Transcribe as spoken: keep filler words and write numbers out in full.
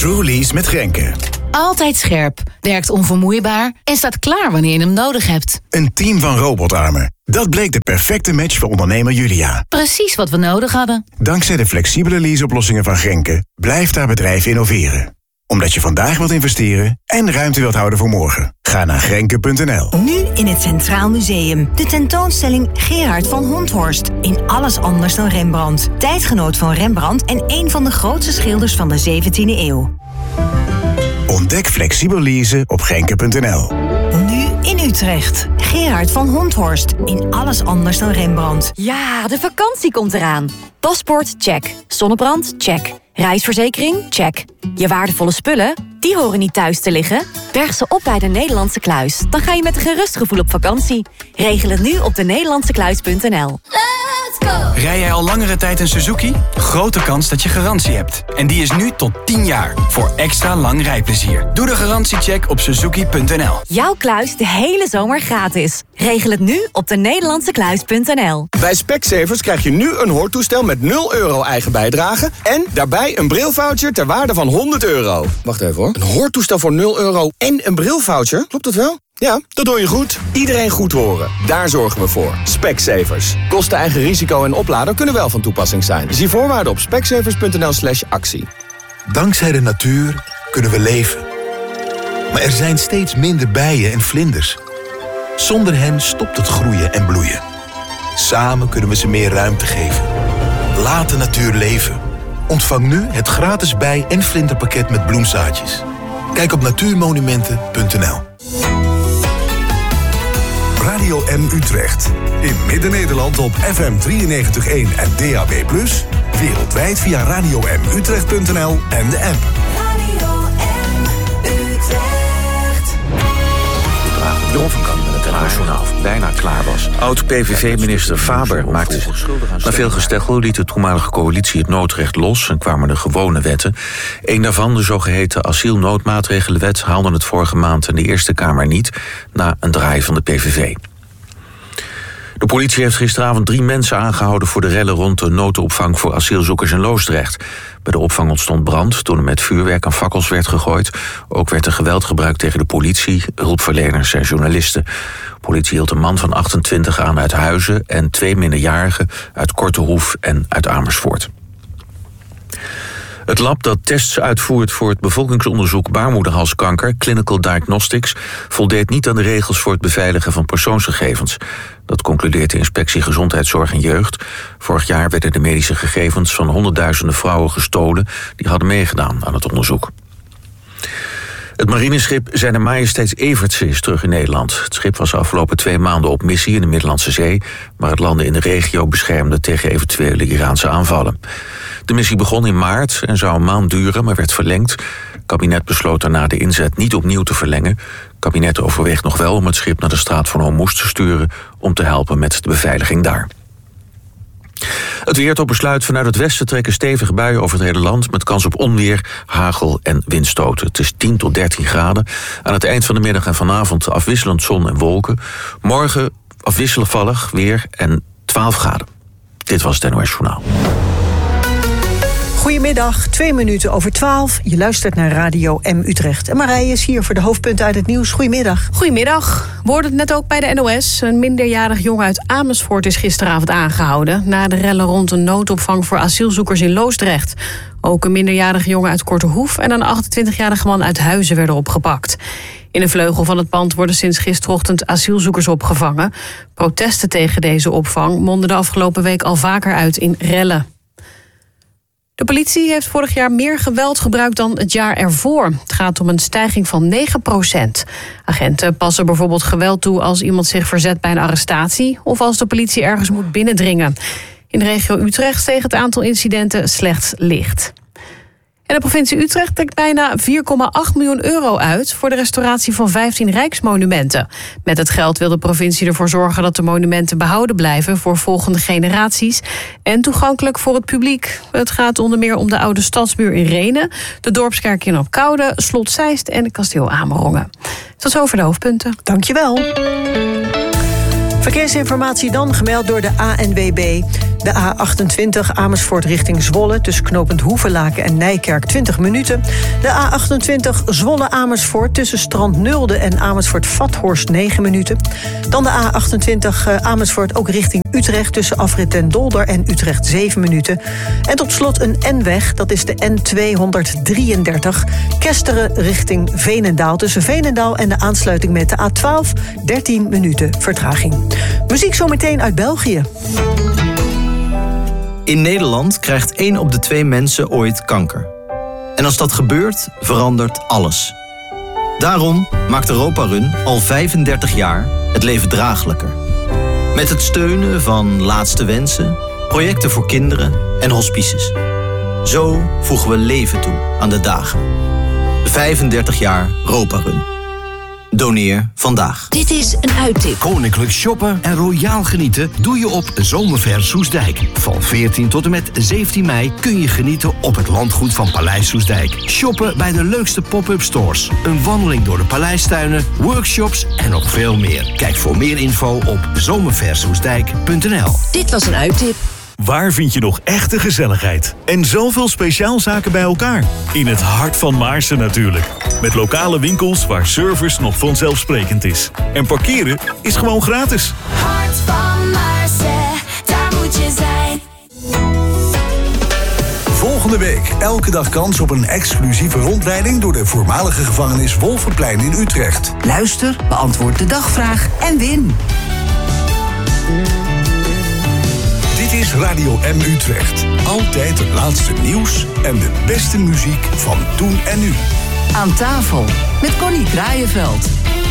True Lease met Grenke. Altijd scherp, werkt onvermoeibaar en staat klaar wanneer je hem nodig hebt. Een team van robotarmen. Dat bleek de perfecte match voor ondernemer Julia. Precies wat we nodig hadden. Dankzij de flexibele leaseoplossingen van Grenke blijft haar bedrijf innoveren. Omdat je vandaag wilt investeren en ruimte wilt houden voor morgen. Ga naar grenke punt n l. Nu in het Centraal Museum. De tentoonstelling Gerard van Honthorst. In alles anders dan Rembrandt. Tijdgenoot van Rembrandt en een van de grootste schilders van de zeventiende eeuw. Ontdek flexibel leasen op grenke punt n l. Nu in Utrecht. Gerard van Honthorst. In alles anders dan Rembrandt. Ja, de vakantie komt eraan. Paspoort, check. Zonnebrand, check. Reisverzekering, check. Je waardevolle spullen, die horen niet thuis te liggen. Berg ze op bij de Nederlandse Kluis. Dan ga je met een gerust gevoel op vakantie. Regel het nu op de nederlandse kluis punt n l. Rij jij al langere tijd een Suzuki? Grote kans dat je garantie hebt. En die is nu tot tien jaar. Voor extra lang rijplezier. Doe de garantiecheck op suzuki punt n l. Jouw kluis de hele zomer gratis. Regel het nu op de nederlandse kluis punt n l. Bij Specsavers krijg je nu een hoortoestel met nul euro eigen bijdrage... en daarbij een brilvoucher ter waarde van honderd euro. Wacht even hoor. Een hoortoestel voor nul euro en een brilvoucher? Klopt dat wel? Ja, dat hoor je goed. Iedereen goed horen. Daar zorgen we voor. Specsavers. Kosten, eigen risico en oplader kunnen wel van toepassing zijn. Zie voorwaarden op specsavers punt n l slash actie. Dankzij de natuur kunnen we leven. Maar er zijn steeds minder bijen en vlinders. Zonder hen stopt het groeien en bloeien. Samen kunnen we ze meer ruimte geven. Laat de natuur leven. Ontvang nu het gratis bij- en vlinderpakket met bloemzaadjes. Kijk op natuurmonumenten punt n l. Radio M Utrecht. In Midden-Nederland op F M drieënnegentig komma één en D A B plus. Wereldwijd via radio m utrecht punt n l en de app. Radio M Utrecht. Jeroen van Kan met het N O S-journaal bijna klaar was. Oud-P V V-minister Faber maakte zich na veel gesteggel liet de toenmalige coalitie het noodrecht los en kwamen de gewone wetten. Eén daarvan, de zogeheten asielnoodmaatregelenwet, haalde het vorige maand in de Eerste Kamer niet, na een draai van de P V V. De politie heeft gisteravond drie mensen aangehouden voor de rellen rond de noodopvang voor asielzoekers in Loosdrecht. Bij de opvang ontstond brand toen er met vuurwerk en fakkels werd gegooid. Ook werd er geweld gebruikt tegen de politie, hulpverleners en journalisten. De politie hield een man van achtentwintig aan uit Huizen en twee minderjarigen uit Kortehoef en uit Amersfoort. Het lab dat tests uitvoert voor het bevolkingsonderzoek baarmoederhalskanker, Clinical Diagnostics, voldeed niet aan de regels voor het beveiligen van persoonsgegevens. Dat concludeert de Inspectie Gezondheidszorg en Jeugd. Vorig jaar werden de medische gegevens van honderdduizenden vrouwen gestolen die hadden meegedaan aan het onderzoek. Het marineschip Zijne Majesteits Evertse is terug in Nederland. Het schip was de afgelopen twee maanden op missie in de Middellandse Zee, maar het landen in de regio beschermde tegen eventuele Iraanse aanvallen. De missie begon in maart en zou een maand duren, maar werd verlengd. Het kabinet besloot daarna de inzet niet opnieuw te verlengen. Het kabinet overweegt nog wel om het schip naar de straat van Hormuz te sturen om te helpen met de beveiliging daar. Het weer tot besluit: vanuit het westen trekken stevige buien over het hele land met kans op onweer, hagel en windstoten. Het is tien tot dertien graden. Aan het eind van de middag en vanavond afwisselend zon en wolken. Morgen afwisselvallig weer en twaalf graden. Dit was het N O S-journaal. Goedemiddag, twee minuten over twaalf. Je luistert naar Radio M Utrecht. En Marije is hier voor de hoofdpunten uit het nieuws. Goedemiddag. Goedemiddag. We hoorden het net ook bij de N O S. Een minderjarig jongen uit Amersfoort is gisteravond aangehouden na de rellen rond een noodopvang voor asielzoekers in Loosdrecht. Ook een minderjarig jongen uit Kortehoef en een achtentwintigjarige man uit Huizen werden opgepakt. In een vleugel van het pand worden sinds gisterochtend asielzoekers opgevangen. Protesten tegen deze opvang monden de afgelopen week al vaker uit in rellen. De politie heeft vorig jaar meer geweld gebruikt dan het jaar ervoor. Het gaat om een stijging van negen procent. Agenten passen bijvoorbeeld geweld toe als iemand zich verzet bij een arrestatie of als de politie ergens moet binnendringen. In de regio Utrecht steeg het aantal incidenten slechts licht. En de provincie Utrecht trekt bijna vier komma acht miljoen euro uit voor de restauratie van vijftien rijksmonumenten. Met het geld wil de provincie ervoor zorgen dat de monumenten behouden blijven voor volgende generaties en toegankelijk voor het publiek. Het gaat onder meer om de oude stadsmuur in Rhenen, de dorpskerk in Opkoude, Slot Zeist en kasteel Amerongen. Tot zover de hoofdpunten. Dankjewel. Verkeersinformatie dan gemeld door de A N W B. De A achtentwintig Amersfoort richting Zwolle tussen knooppunt Hoevelaken en Nijkerk twintig minuten. De A achtentwintig Zwolle-Amersfoort tussen Strand Nulde en Amersfoort-Vathorst negen minuten. Dan de A achtentwintig Amersfoort ook richting Utrecht tussen Afrit Den Dolder en Utrecht zeven minuten. En tot slot een N-weg, dat is de N tweehonderddrieëndertig. Kesteren richting Veenendaal tussen Veenendaal en de aansluiting met de A twaalf dertien minuten vertraging. Muziek zometeen uit België. In Nederland krijgt één op de twee mensen ooit kanker. En als dat gebeurt, verandert alles. Daarom maakt Europa Run al vijfendertig jaar het leven draaglijker. Met het steunen van Laatste Wensen, projecten voor kinderen en hospices. Zo voegen we leven toe aan de dagen. vijfendertig jaar Europa Run. Doneer vandaag. Dit is een uittip. Koninklijk shoppen en royaal genieten doe je op Zomerver Soestdijk. Van veertien tot en met zeventien mei kun je genieten op het landgoed van Paleis Soestdijk. Shoppen bij de leukste pop-up stores. Een wandeling door de paleistuinen, workshops en nog veel meer. Kijk voor meer info op zomerversoestdijk punt n l. Dit was een uittip. Waar vind je nog echte gezelligheid? En zoveel speciaalzaken bij elkaar? In het hart van Maarsen natuurlijk. Met lokale winkels waar service nog vanzelfsprekend is. En parkeren is gewoon gratis. Hart van Maarsen, daar moet je zijn. Volgende week elke dag kans op een exclusieve rondleiding door de voormalige gevangenis Wolferplein in Utrecht. Luister, beantwoord de dagvraag en win. Dit is Radio M Utrecht. Altijd het laatste nieuws en de beste muziek van toen en nu. Aan tafel met Connie Kraaienveld.